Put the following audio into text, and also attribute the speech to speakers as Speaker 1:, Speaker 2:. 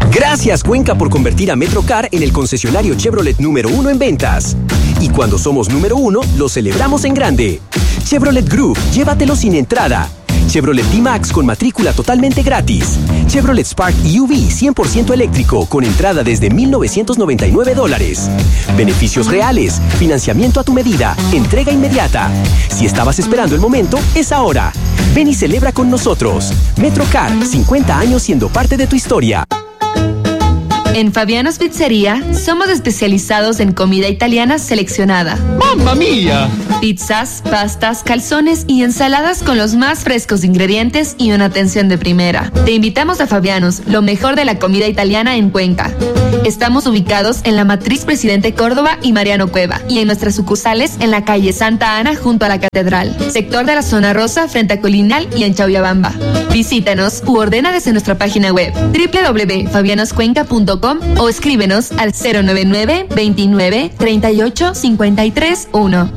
Speaker 1: Gracias, Cuenca, por convertir a Metrocar en el concesionario Chevrolet número 1 en ventas. Y cuando somos número 1, lo celebramos en grande. Chevrolet Groove, llévatelo sin entrada. Chevrolet D-Max con matrícula totalmente gratis. Chevrolet Spark EUV 100% eléctrico con entrada desde $1,999. Beneficios reales, financiamiento a tu medida, entrega inmediata. Si estabas esperando el momento, es ahora. Ven y celebra con nosotros. Metrocar, 50 años siendo parte de tu historia.
Speaker 2: En Fabiano's Pizzería somos especializados en comida italiana seleccionada.
Speaker 3: ¡Mamma mía!
Speaker 2: Pizzas, pastas, calzones y ensaladas con los más frescos ingredientes y una atención de primera. Te invitamos a Fabiano's, lo mejor de la comida italiana en Cuenca. Estamos ubicados en la Matriz Presidente Córdoba y Mariano Cueva, y en nuestras sucursales en la calle Santa Ana junto a la Catedral, sector de la Zona Rosa frente a Colinal y en Chauyabamba. Visítanos u ordena desde nuestra página web www.fabianoscuenca.com o escríbenos al 099 29 38 53 1.